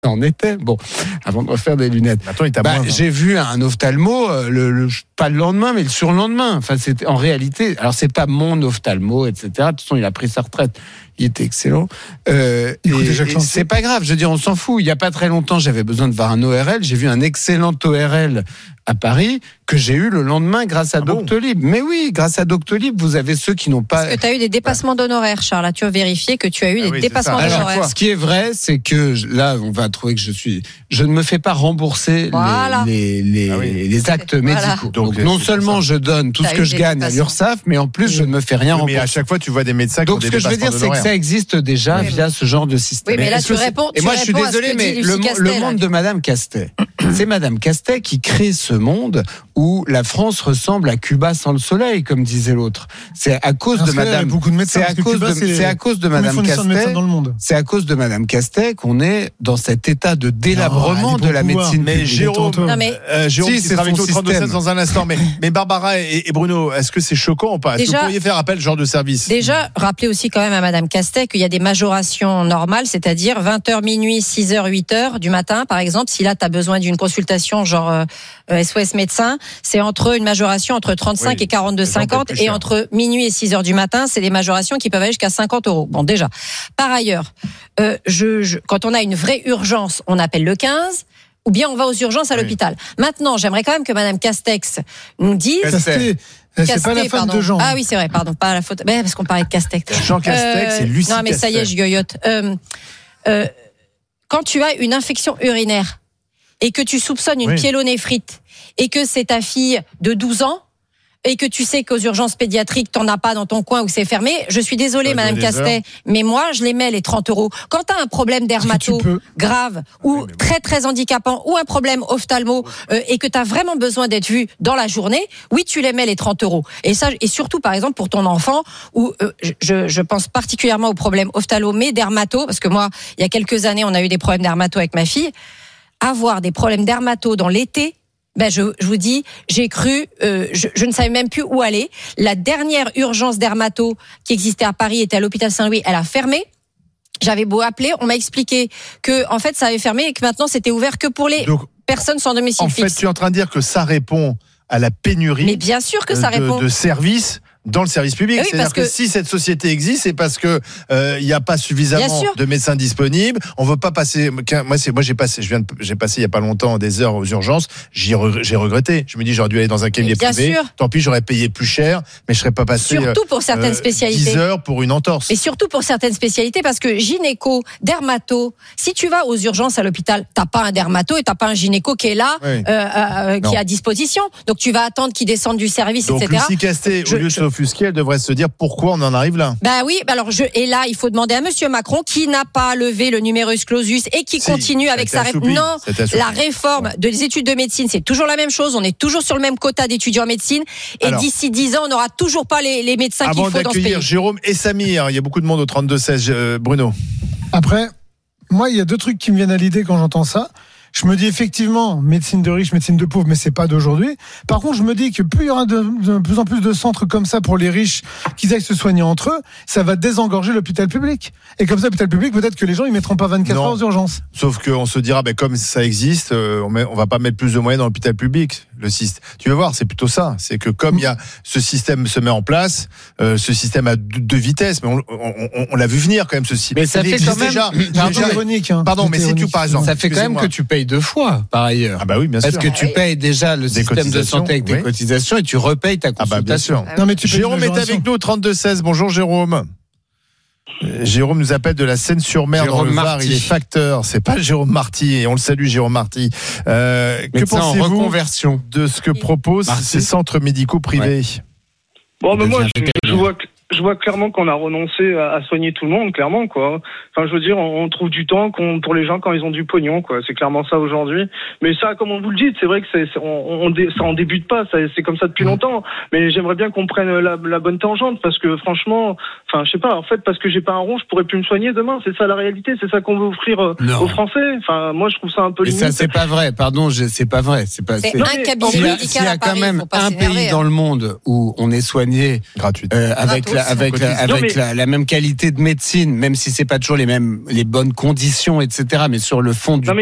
en était. Bon, avant de refaire des lunettes. Attends, il t'a j'ai vu un ophtalmo, pas le lendemain, mais le surlendemain. Enfin, c'était en réalité. Alors, c'est pas mon ophtalmo, etc. De toute façon, il a pris sa retraite. Il était excellent. Et c'est pas grave. Je veux dire, on s'en fout. Il y a pas très longtemps, j'avais besoin de voir un ORL. J'ai vu un excellent ORL à Paris que j'ai eu le lendemain grâce à Doctolib. Mais oui, grâce à Doctolib, vous avez ceux qui n'ont pas. Parce que tu as eu des dépassements d'honoraires, Charles. Là, tu as vérifié que tu as eu des dépassements d'honoraires. Alors, ce qui est vrai, c'est que là, on va trouver que je ne me fais pas rembourser les actes médicaux. Donc non seulement je donne tout ce que je gagne à l'URSSAF, mais en plus je ne me fais rien rembourser. Mais à chaque fois, tu vois des médecins qui ont des dépassements d'honoraires. Donc ce que je veux dire, c'est que ça existe déjà via ce genre de système. Oui, mais là tu réponds. Et moi, je suis désolé, mais le monde de Madame Castet, c'est Madame Castet qui crée ce monde où la France ressemble à Cuba sans le soleil, comme disait l'autre. C'est à cause de Madame. C'est à cause de Madame Castet. C'est à cause de Madame Castet qu'on est dans cet état de délabrement de la médecine. Mais Jérôme, Jérôme qui sera avec nous 32-16 dans un instant. Mais Barbara et Bruno, est-ce que c'est choquant ou pas? Est-ce que vous pourriez faire appel à ce genre de service? Déjà, rappelez aussi quand même à Madame Castet qu'il y a des majorations normales, c'est-à-dire 20h minuit, 6h, 8h du matin, par exemple. Si là, tu as besoin d'une consultation genre SOS médecin, c'est une majoration entre 35 et 42,50 et entre minuit et 6h du matin, c'est des majorations qui peuvent aller jusqu'à 50 €. Bon, déjà. Par ailleurs, quand on a une vraie urgence, on appelle le 15. Ou bien on va aux urgences à l'hôpital. Maintenant, j'aimerais quand même que Madame Castex nous dise. C'est pas la femme de Jean. Ah oui, c'est vrai, pardon, pas la faute. Parce qu'on parlait de Castex. Jean Castex et Lucie Castex. Non, mais ça y est, je yoyote. Quand tu as une infection urinaire et que tu soupçonnes une pyélonéphrite et que c'est ta fille de 12 ans, et que tu sais qu'aux urgences pédiatriques, t'en as pas dans ton coin ou que c'est fermé, je suis désolée, Madame Castet, mais moi, je les mets les 30 €. Quand t'as un problème dermato grave ou très très handicapant ou un problème ophtalmo et que t'as vraiment besoin d'être vu dans la journée, oui, tu les mets les 30 €. Et ça, et surtout par exemple pour ton enfant, où je pense particulièrement aux problèmes ophtalmo mais dermato, parce que moi, il y a quelques années, on a eu des problèmes dermato avec ma fille. Avoir des problèmes dermato dans l'été. Je vous dis, j'ai cru, je ne savais même plus où aller. La dernière urgence dermato qui existait à Paris était à l'hôpital Saint-Louis. Elle a fermé. J'avais beau appeler, on m'a expliqué que en fait ça avait fermé et que maintenant c'était ouvert que pour les personnes sans domicile fixe. En fait, tu es en train de dire que ça répond à la pénurie. Mais bien sûr que ça répond de services dans le service public. Oui, c'est-à-dire que si cette société existe, c'est parce que il y a pas suffisamment de médecins disponibles. On veut pas passer. Moi j'ai passé il y a pas longtemps des heures aux urgences. J'ai regretté. Je me dis j'aurais dû aller dans un cabinet privé. Tant pis, j'aurais payé plus cher, mais je serais pas passé. Surtout pour certaines spécialités. 10 heures pour une entorse. Et surtout pour certaines spécialités, parce que gynéco, dermato. Si tu vas aux urgences à l'hôpital, t'as pas un dermato et t'as pas un gynéco qui est là, qui est à disposition. Donc tu vas attendre qu'il descende du service, donc, etc. Lucie Castet, au lieu de s'offusquer, elle devrait se dire pourquoi on en arrive là. Oui, alors et là, il faut demander à Monsieur Macron qui n'a pas levé le numerus clausus et qui continue avec sa réforme. Non, la réforme des études de médecine, c'est toujours la même chose. On est toujours sur le même quota d'étudiants en médecine. Et d'ici 10 ans, on n'aura toujours pas les médecins qu'il faut dans ce pays. Avant d'accueillir Jérôme et Samir, il y a beaucoup de monde au 32-16. Bruno. Après, moi, il y a deux trucs qui me viennent à l'idée quand j'entends ça. Je me dis effectivement, médecine de riches, médecine de pauvres, mais c'est pas d'aujourd'hui. Par contre, je me dis que plus il y aura de plus en plus de centres comme ça pour les riches, qu'ils aillent se soigner entre eux, ça va désengorger l'hôpital public. Et comme ça, l'hôpital public, peut-être que les gens, ils mettront pas 24 heures aux urgences. Sauf qu'on se dira, comme ça existe, on va pas mettre plus de moyens dans l'hôpital public. Tu vas voir, c'est plutôt ça. C'est que comme il y a ce système se met en place, ce système a deux vitesses, mais on l'a vu venir quand même, ce système. Mais ça fait quand même, pardon, mais c'est tout par exemple. Ça fait quand même que tu payes 2 fois, par ailleurs. Ah bah oui, bien sûr. Parce que tu payes déjà le système de santé avec des cotisations et tu repayes ta consultation. Bien sûr. Non, mais Jérôme est avec nous au 32-16. Bonjour Jérôme. Jérôme nous appelle de la Seine-sur-Mer dans le Var, il est facteur, c'est pas Jérôme Marty, et on le salue Jérôme Marty. Que pensez-vous de ce que proposent ces centres médicaux privés? Bon, mais moi, je vois clairement qu'on a renoncé à soigner tout le monde, clairement, quoi. Enfin, je veux dire, on trouve du temps pour les gens quand ils ont du pognon, quoi. C'est clairement ça aujourd'hui. Mais ça, comme vous le dites, c'est vrai que ça en débute pas. C'est comme ça depuis longtemps. Mais j'aimerais bien qu'on prenne la bonne tangente, parce que franchement, enfin, je sais pas. En fait, parce que j'ai pas un rond, je pourrais plus me soigner demain. C'est ça la réalité. C'est ça qu'on veut offrir aux Français. Enfin, moi, je trouve ça un peu limite. Mais ça, c'est pas vrai. Pardon, c'est pas vrai. C'est un cabinet médical. S'il y a quand même un pays dans le monde où on est soigné avec la même qualité de médecine, même si c'est pas toujours les bonnes conditions, etc. Mais sur le fond du